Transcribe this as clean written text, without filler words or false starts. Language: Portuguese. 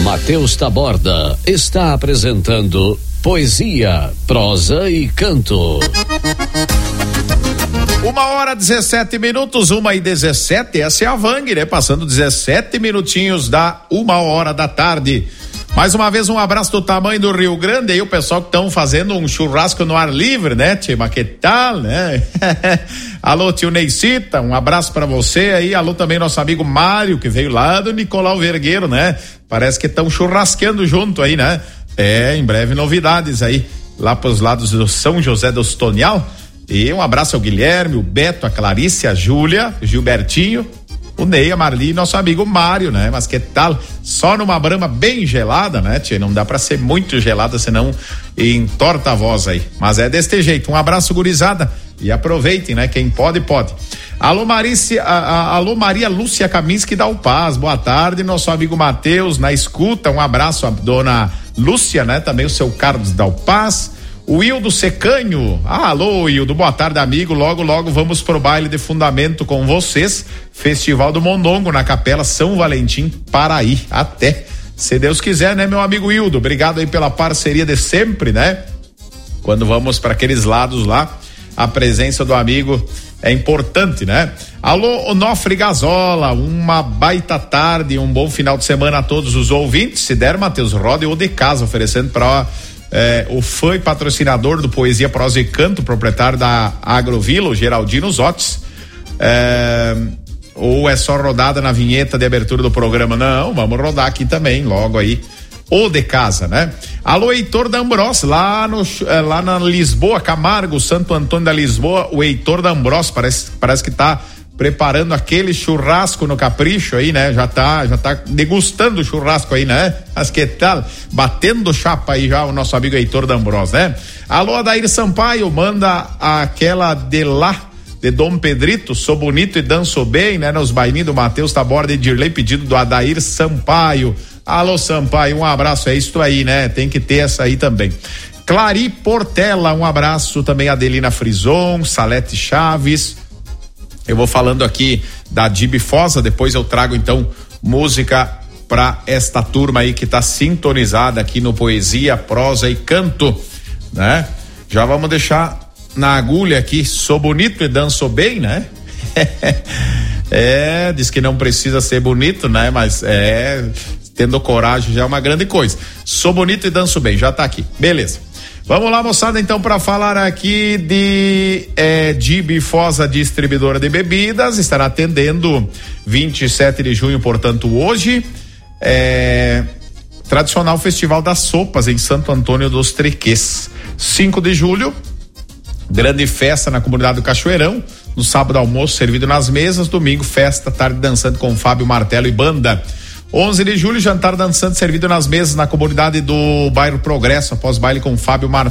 Matheus Taborda está apresentando Poesia, Prosa e Canto. 1h17, 1h17, essa é a Vang, né? Passando 17 minutinhos da 1h da tarde. Mais uma vez um abraço do tamanho do Rio Grande aí, o pessoal que estão fazendo um churrasco no ar livre, né, tio? Mas que tal, né? Alô, tio Neicita, um abraço pra você aí. Alô também nosso amigo Mário, que veio lá do Nicolau Vergueiro, né? Parece que estão churrasqueando junto aí, né? Em breve novidades aí, lá pros lados do São José dos Tonial. E um abraço ao Guilherme, o Beto, a Clarice, a Júlia, o Gilbertinho, o Ney, a Marli e nosso amigo Mário, né? Mas que tal? Só numa brama bem gelada, né, tia? Não dá pra ser muito gelada, senão entorta a voz aí. Mas é deste jeito. Um abraço, gurizada. E aproveitem, né? Quem pode, pode. Alô, alô, Maria Lúcia Kaminski da Paz. Boa tarde, nosso amigo Matheus na escuta. Um abraço à dona Lúcia, né? Também o seu Carlos da Paz. O Hildo Secanho, alô Hildo, boa tarde amigo, logo vamos pro baile de fundamento com vocês, Festival do Mondongo na Capela São Valentim, Paraí, até, se Deus quiser, né meu amigo Hildo, obrigado aí pela parceria de sempre, né, quando vamos para aqueles lados lá, a presença do amigo é importante, né. Alô Onofre Gazola, uma baita tarde, um bom final de semana a todos os ouvintes, se der Matheus, roda ou de casa, oferecendo para o fã e patrocinador do Poesia, Prosa e Canto, proprietário da Agrovila, o Geraldino Zotes, ou é só rodada na vinheta de abertura do programa? Não, vamos rodar aqui também, logo aí, ou de casa, né? Alô, Heitor da Ambrós, lá na Lisboa, Camargo, Santo Antônio da Lisboa, o Heitor da Ambrós, parece que tá preparando aquele churrasco no capricho aí, né? Já tá degustando o churrasco aí, né? Mas que tal? Batendo chapa aí já o nosso amigo Heitor D'Ambrós, né? Alô, Adair Sampaio, manda aquela de lá, de Dom Pedrito, sou bonito e danço bem, né? Nos bailinhos do Matheus Taborda e Dirley, pedido do Adair Sampaio. Alô, Sampaio, um abraço, é isso aí, né? Tem que ter essa aí também. Clari Portela, um abraço também, Adelina Frison, Salete Chaves. Eu vou falando aqui da Dibi Fosa, depois eu trago então música pra esta turma aí que tá sintonizada aqui no Poesia, Prosa e Canto, né? Já vamos deixar na agulha aqui, sou bonito e danço bem, né? Diz que não precisa ser bonito, né? Mas tendo coragem já é uma grande coisa. Sou bonito e danço bem, já tá aqui, beleza. Vamos lá, moçada, então, para falar aqui de Dibi Fosa, distribuidora de bebidas, estará atendendo 27 de junho, portanto, hoje, tradicional Festival das Sopas em Santo Antônio dos Trequês. 5 de julho, grande festa na comunidade do Cachoeirão, no sábado almoço servido nas mesas, domingo festa, tarde dançando com Fábio Martelo e banda. 11 de julho, jantar dançante servido nas mesas na comunidade do bairro Progresso, após baile com Fábio Martelo.